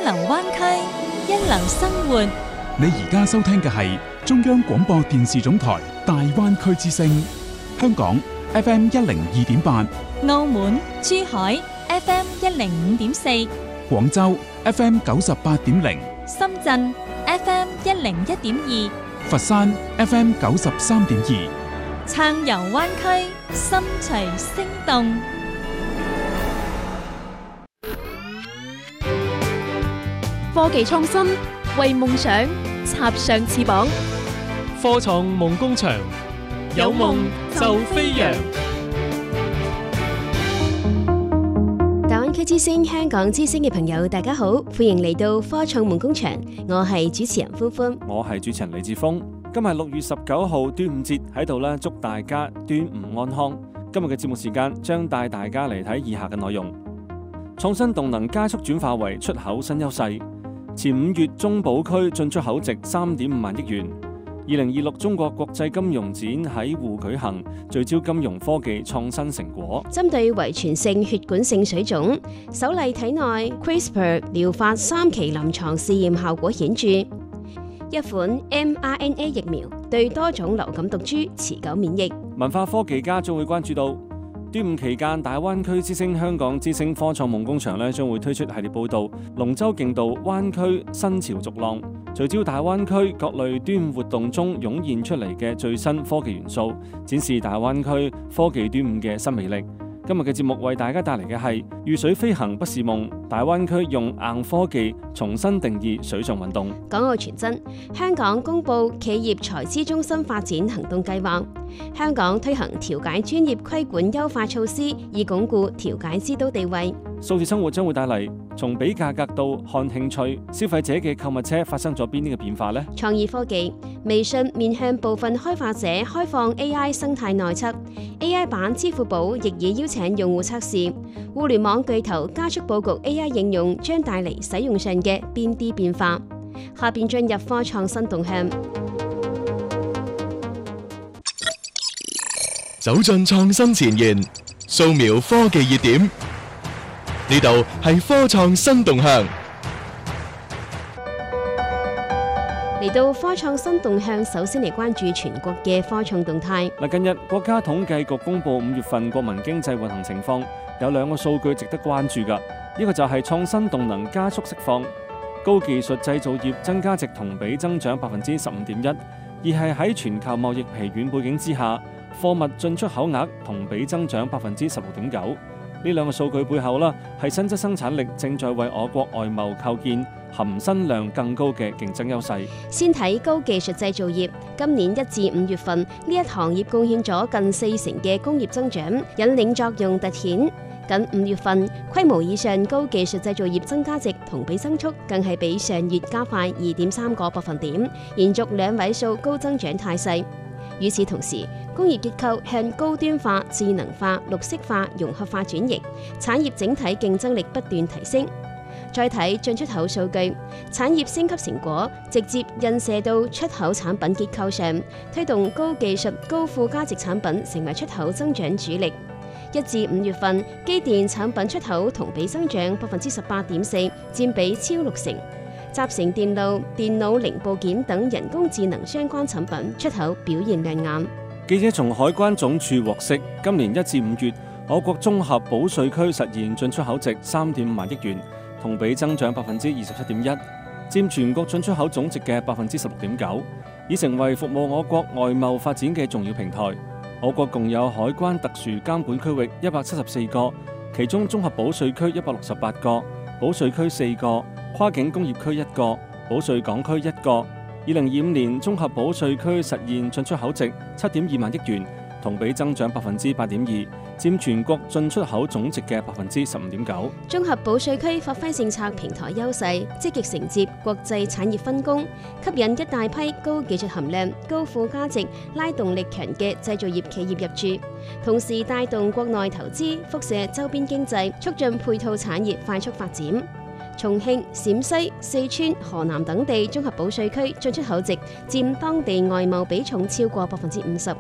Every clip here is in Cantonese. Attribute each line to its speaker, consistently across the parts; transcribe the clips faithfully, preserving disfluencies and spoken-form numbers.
Speaker 1: 流灣區，一流生活。
Speaker 2: 你而家收聽嘅係中央廣播電視總台大灣區之聲，香港 F M 一零二點八，
Speaker 1: 澳門、珠海 F M 一零五點四，
Speaker 2: 廣州 F M 九十八點零，
Speaker 1: 深圳 F M 一零一點二，
Speaker 2: 佛山 F M 九十三點二，
Speaker 1: 暢遊灣區，心隨聲動。
Speaker 3: 科技創新，為夢想插上翅膀。
Speaker 4: 科創夢工場，有夢就飛揚。
Speaker 5: 大灣區之星、香港之星嘅朋友，大家好，歡迎嚟到科創夢工場。我係主持人歡歡，
Speaker 6: 我係主持人李志峰。今日六月十九號端午節喺度咧，祝大家端午安康。今日嘅節目時間將帶大家嚟睇以下嘅內容：創新動能加速轉化為出口新優勢。前五月中保區進出口值三點五萬億元。二零二六中國國際金融展喺滬舉行，聚焦金融科技創新成果。
Speaker 5: 針對遺傳性血管性水腫，首例體內 CRISPR 療法三期臨床試驗效果顯著。一款 mRNA 疫苗對多種流感毒株持久免疫。
Speaker 6: 文化科技家將會關注到端午期間，大灣區之星、香港之星科創夢工場咧將會推出系列報導，龍舟競渡灣區新潮逐浪，聚焦大灣區各類端午活動中湧現出嚟嘅最新科技元素，展示大灣區科技端午嘅新魅力。今日嘅節目為大家帶嚟嘅係遇水飛行不是夢，大灣區用硬科技重新定義水上運動。
Speaker 5: 港澳傳真，香港公布企業財資中心發展行動計劃，香港推行調解專業規管優化措施，以鞏固調解之都地位。
Speaker 6: 數字生活將會帶嚟從比價格到看興趣，消費者嘅購物車發生咗邊啲嘅變化呢？
Speaker 5: 創意科技，微信面向部分開發者開放 A I 生態內測 ，A I 版支付寶亦已邀請用戶測試。互聯網巨頭加速佈局 A I 應用，將帶嚟使用上嘅邊啲變化？下邊進入科創新動向，
Speaker 7: 走進創新前沿，掃描科技熱點。呢度係科創新動向。
Speaker 5: 嚟到科創新動向，首先嚟關注全國嘅科創動態。
Speaker 6: 嗱，近日國家統計局公布五月份國民經濟運行情況，有兩個數據值得關注㗎。一個就係創新動能加速釋放，高技術製造業增加值同比增長百分之十五點一；二係喺全球貿易疲軟背景之下，貨物進出口額同比增長百分之十六點九。呢兩個數據背後啦，係新質生產力正在為我國外貿構建含新量更高嘅競爭優勢。
Speaker 5: 先睇高技術製造業，今年一至五月份呢一行業貢獻咗近四成嘅工業增長，引領作用凸顯。近五月份規模以上高技術製造業增加值同比增速更係比上月加快二點三個百分點，延續兩位數高增長態勢。與此同時，工業結構向高端化、智能化、綠色化、融合化轉型，產業整體競爭力不斷提升。再睇進出口數據，產業升級成果直接印射到出口產品結構上，推動高技術、高附加值產品成為出口增長主力。一至五月份，機電產品出口同比增長百分之十八點四，佔比超六成。集成電路、電腦零部件等人工智能相關產品出口表現亮眼。
Speaker 6: 記者從海關總署獲悉，今年一至五月，我國綜合保稅區實現進出口值三點五萬億元，同比增長百分之二十七點一，佔全國進出口總值嘅百分之十六點九，已成為服務我國外貿發展嘅重要平台。我國共有海關特殊監管區域一百七十四個，其中綜合保稅區一百六十八個，保稅區四個，跨境工業區一個，保稅港區一個。二零二五年綜合保稅區實現進出口值七點二萬億元，同比增長百分之八點二，佔全國進出口總值嘅百分之十五點九。
Speaker 5: 綜合保稅區發揮政策平台優勢，積極承接國際產業分工，吸引一大批高技術含量、高附加值、拉動力強嘅製造業企業入駐，同時帶動國內投資，輻射周邊經濟，促進配套產業快速發展。重慶、陝西、四川、河南等地綜合保稅區進出口值佔當地外貿比重超過百分之五十。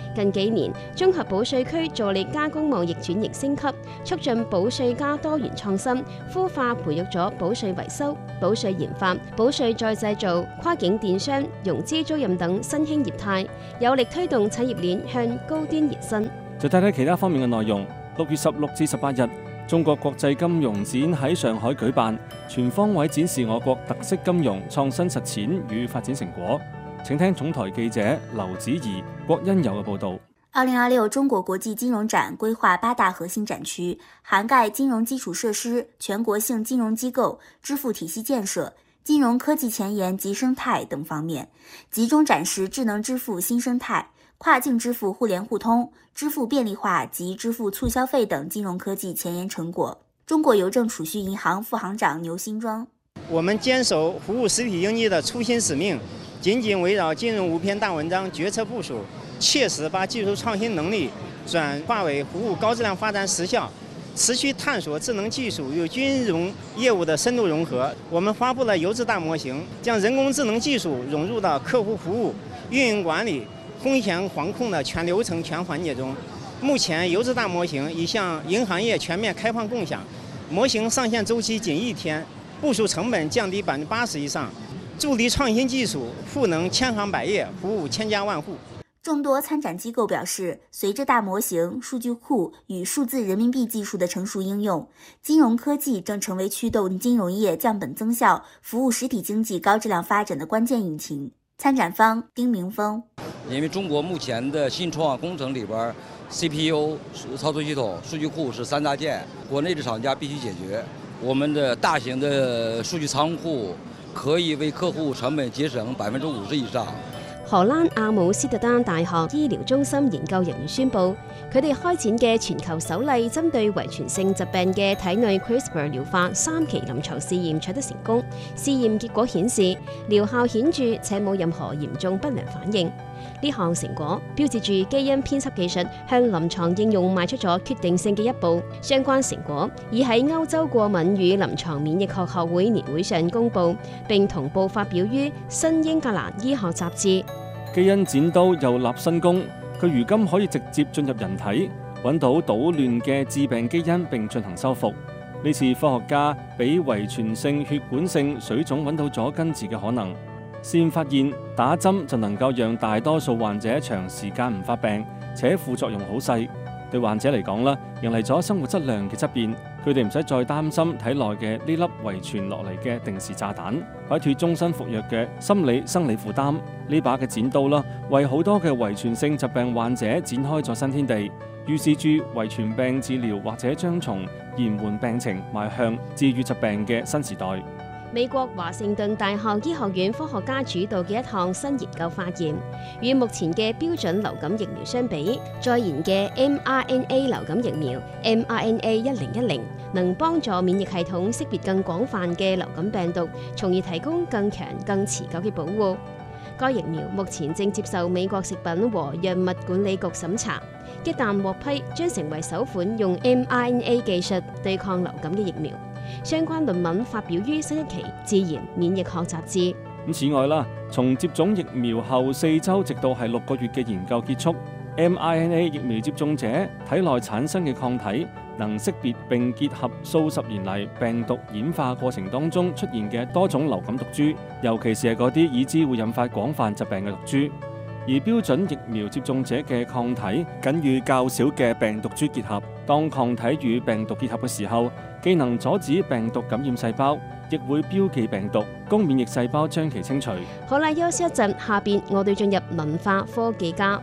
Speaker 5: 近幾年，綜合保稅區助力加工貿易轉型升級，促進保稅加多元創新，孵化培育咗保稅維修、保稅研發、保稅再製造、跨境電商、融資租賃等新興業態，有力推動產業鏈向高端延伸。
Speaker 6: 就睇睇其他方面嘅內容。六月十六至十八日，中國國際金融展喺上海舉辦，全方位展示我國特色金融創新實踐與發展成果。請聽總台記者劉子怡、郭欣友嘅報道。
Speaker 8: 二零二六中國國際金融展規劃八大核心展區，涵蓋金融基礎設施、全國性金融機構、支付體系建設、金融科技前沿及生態等方面，集中展示智能支付新生態、跨境支付互聯互通、支付便利化及支付促消費等金融科技前沿成果。中國郵政儲蓄銀行副行長牛新莊：
Speaker 9: 我們堅守服務實體經濟的初心使命，緊緊圍繞金融五篇大文章決策部署，切實把技術創新能力轉化為服務高質量發展實效，持續探索智能技術與金融業務的深度融合。我們發布了優質大模型，將人工智能技術融入到客戶服務、運營管理、風險防控的全流程、全環節中。目前優質大模型已向銀行業全面開放共享，模型上線週期僅一天，部署成本降低百分之八十以上。助力創新技術賦能千行百業，服務千家萬戶。
Speaker 8: 眾多參展機構表示，隨着大模型、數據庫與數字人民幣技術的成熟應用，金融科技正成為驅動金融業降本增效、服務實體經濟高質量發展的關鍵引擎。參展方丁明峰：
Speaker 10: 因為中國目前的新創工程裏邊 ，C P U、操作系統、數據庫是三大件，國內的廠家必須解決。我們的大型的數據倉庫可以為客戶成本節省百分之五十以上。
Speaker 5: 荷蘭阿姆斯特丹大學醫療中心研究人員宣布，佢哋開展嘅全球首例針對遺傳性疾病嘅體內 CRISPR 療法三期臨床試驗取得成功。試驗結果顯示，療效顯著且冇任何嚴重不良反應。呢項成果標誌住基因編輯技術向臨床應用邁出咗決定性嘅一步。相關成果已喺歐洲過敏與臨床免疫學學會年會上公佈，並同步發表於《新英格蘭醫學雜誌》。
Speaker 6: 基因剪刀又立新功，佢如今可以直接進入人體，揾到搗亂嘅致病基因並進行修復。呢次科學家比遺傳性血管性水腫揾到咗根治嘅可能。試驗發現，打針就能夠讓大多數患者長時間唔發病，且副作用好細。對患者嚟講啦，迎嚟咗生活質量嘅質變，佢哋唔使再擔心體內嘅呢粒遺傳落嚟嘅定時炸彈，擺脫終身服藥嘅心理生理負擔。呢把嘅剪刀啦，為好多嘅遺傳性疾病患者展開咗新天地，預示住遺傳病治療或者將從延緩病情邁向治癒疾病嘅新時代。
Speaker 5: 美國華盛頓大學醫學院科學家主導嘅一項新研究發現，與目前嘅標準流感疫苗相比，再研嘅 mRNA 流感疫苗 M R N A 一零一零能幫助免疫系統識別更廣泛嘅流感病毒，從而提供更強、更持久嘅保護。該疫苗目前正接受美國食品和藥物管理局審查，一旦獲批，將成為首款用 M R N A 技術對抗流感嘅疫苗。相關論文發表於新一期《自然免疫學雜誌》。
Speaker 6: 咁此外啦，從接種疫苗後四週直到係六個月嘅研究結束 ，M R N A 疫苗接種者體內產生嘅抗體能識別並結合數十年嚟病毒演化過程當中出現嘅多種流感毒株，尤其是係嗰啲已知會引發廣泛疾病嘅毒株。而標準疫苗接種者嘅抗體僅與較少嘅病毒株結合，當抗體與病毒結合嘅時候，既能阻止病毒感染細胞，亦會標記病毒，供免疫細胞將其清除。
Speaker 5: 好啦，休息一陣，下邊我哋進入文化科技家。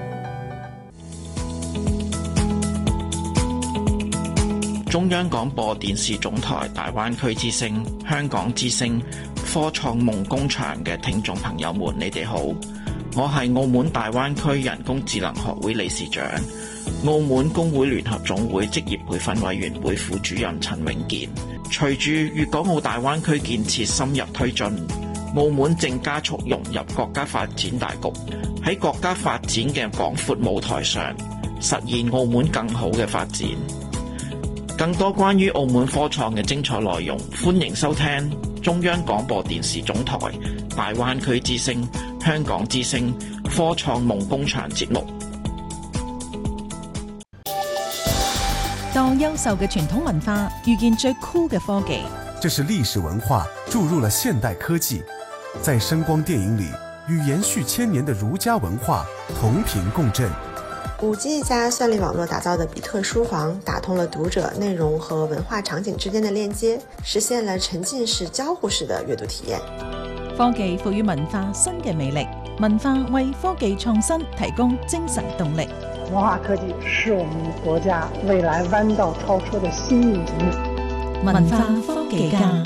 Speaker 11: 中央廣播電視總台大灣區之聲、香港之聲、科創夢工場嘅聽眾朋友們，你哋好。我係澳門大灣區人工智能學會理事長、澳門工會聯合總會職業培訓委員會副主任陳永健。隨住粵港澳大灣區建設深入推進，澳門正加速融入國家發展大局，喺國家發展嘅廣闊舞台上，實現澳門更好嘅發展。更多關於澳門科創嘅精彩內容，歡迎收聽中央廣播電視總台大灣區之聲、香港之聲科創夢工場節目。
Speaker 12: 當優秀嘅傳統文化遇見最酷嘅科技，
Speaker 13: 這是歷史文化注入了現代科技，在聲光電影裡與延續千年的儒家文化同頻共振。
Speaker 14: 五 G 加算力網絡打造的比特書房，打通了讀者內容和文化場景之間的鏈接，實現了沉浸式交互式的閱讀體驗。
Speaker 12: 科技賦予文化新嘅魅力，文化為科技創新提供精神動力。
Speaker 15: 文化科技是我們國家未來彎道超車的新引擎。
Speaker 12: 文化科技家。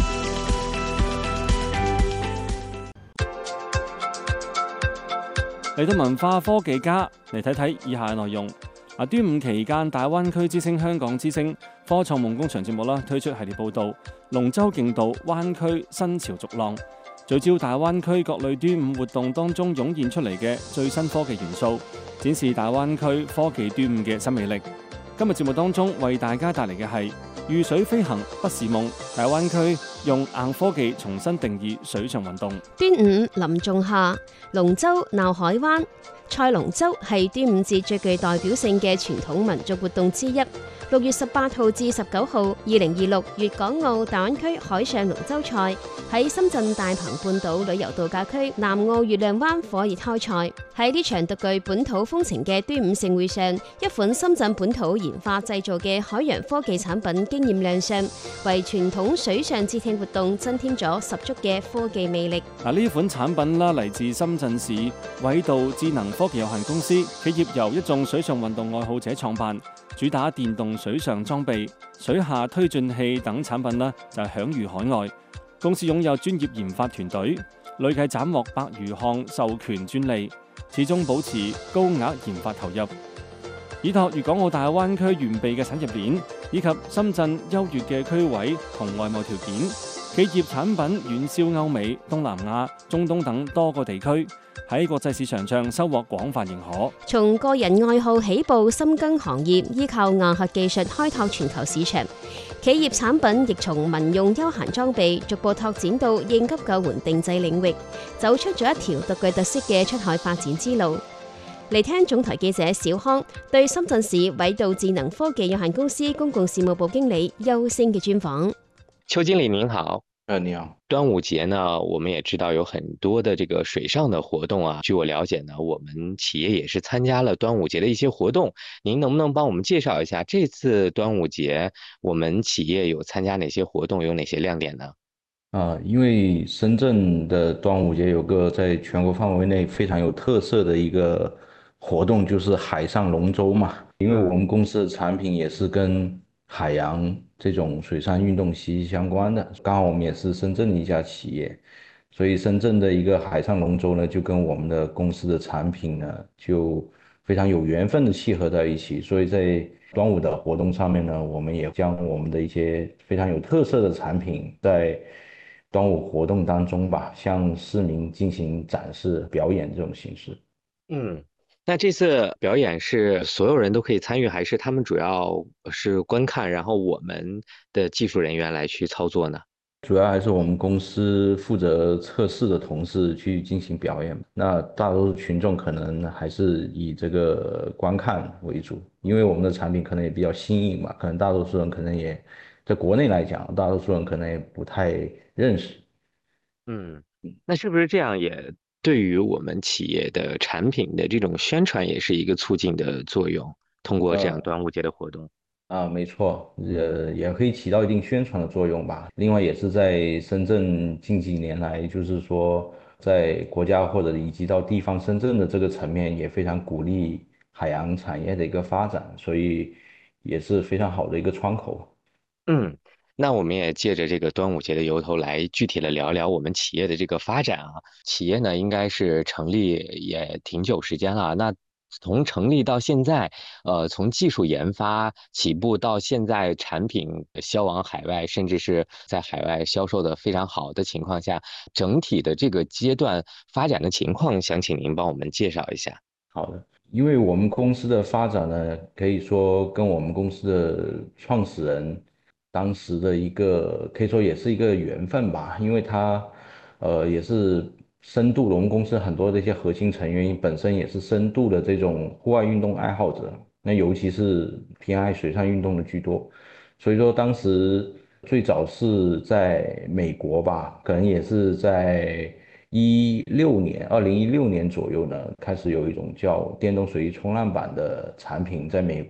Speaker 6: 嚟到文化科技家嚟睇睇以下嘅內容。啊，端午期間，大灣區之星、香港之星、科創夢工場節目啦，推出系列報導，龍舟競渡灣區新潮逐浪，聚焦大灣區各類端午活動當中湧現出嚟嘅最新科技元素，展示大灣區科技端午嘅新魅力。今日節目當中為大家帶嚟嘅係遇水飛行不是夢，大灣區用硬科技重新定義水上運動。
Speaker 5: 端午臨仲夏，龍舟鬧海灣。賽龍舟係端午節最具代表性嘅傳統民族活動之一。六月十八號至十九號，二零二六粵港澳大灣區海上龍舟賽喺深圳大鵬半島旅遊度假區南澳月亮灣火熱開賽。喺呢場獨具本土風情嘅端午盛會上，一款深圳本土研發製造嘅海洋科技產品驚豔亮相，為傳統水上節慶活動增添咗十足嘅科技魅力。
Speaker 6: 嗱，呢款產品啦，嚟自深圳市緯度智能科技有限公司，企業由一眾水上運動愛好者創辦，主打電動水上裝備、水下推進器等產品呢就係享譽海外。公司擁有專業研發團隊，累計斬獲百餘項授權專利，始終保持高額研發投入。依託粵港澳大灣區完備嘅產業鏈，以及深圳優越嘅區位同外貿條件，企業產品遠銷歐美、東南亞、中東等多個地區，喺國際市場上收穫廣泛認可。
Speaker 5: 從個人愛好起步深耕行業，依靠硬核技術開拓全球市場。企業產品亦從民用休閒裝備逐步拓展到應急救援定製領域，走出咗一條獨具特色嘅出海發展之路。嚟聽總台記者小康對深圳市緯度智能科技有限公司公共事務部經理邱星嘅專訪。
Speaker 16: 邱經理您好。
Speaker 17: 呃，你好。
Speaker 16: 端午節呢，我們也知道有很多的這個水上的活動啊。據我了解呢，我們企業也是參加了端午節的一些活動。您能不能幫我們介紹一下這次端午節我們企業有參加哪些活動，有哪些亮點呢？
Speaker 17: 啊，因為深圳的端午節有個在全國範圍內非常有特色的一個活動，就是海上龍舟嘛。因為我們公司的產品也是跟海洋這種水上運動息息相關的，剛好我們也是深圳的一家企業，所以深圳的一個海上龍舟呢，就跟我們的公司的產品呢，就非常有緣分的契合在一起。所以在端午的活動上面呢，我們也將我們的一些非常有特色的產品在端午活動當中吧，向市民進行展示表演這種形式。
Speaker 16: 嗯。那這次表演是所有人都可以參與，還是他們主要是觀看，然後我們的技術人員來去操作呢？
Speaker 17: 主要還是我們公司負責測試的同事去進行表演。那大多數群眾可能還是以這個觀看為主，因為我們的產品可能也比較新穎嘛，可能大多數人可能也在國內來講，大多數人可能也不太認識。
Speaker 16: 嗯，那是不是這樣也對於我們企業的產品的這種宣傳也是一個促進的作用，通過這樣端午節的活動。
Speaker 17: 啊，沒錯，呃，也可以起到一定宣傳的作用吧。另外，也是在深圳近幾年來，就是說在國家或者以及到地方深圳的這個層面，也非常鼓勵海洋產業的一個發展，所以也是非常好的一個窗口。
Speaker 16: 嗯。那我們也借着這個端午節的由頭來具體的聊聊我們企業的這個發展啊。企業呢應該是成立也挺久時間了，那從成立到現在，呃，從技術研發起步到現在產品銷往海外，甚至是在海外銷售的非常好的情況下，整體的這個階段發展的情況，想請您幫我們介紹一下。
Speaker 17: 好的，因為我們公司的發展呢，可以說跟我們公司的創始人當時的一個可以說也是一個緣分吧，因為他呃也是深度，我們公司很多的一些核心成員本身也是深度的這種戶外運動愛好者， 那尤其是偏爱水上运动的居多。所以说当时最早是在美国吧，可能也是在一六年，二零一六年左右呢，开始有一种叫电动水翼冲浪板的产品在美